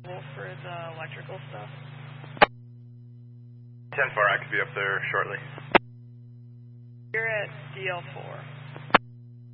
for the electrical stuff? 10-4, I could be up there shortly. You're at DL4.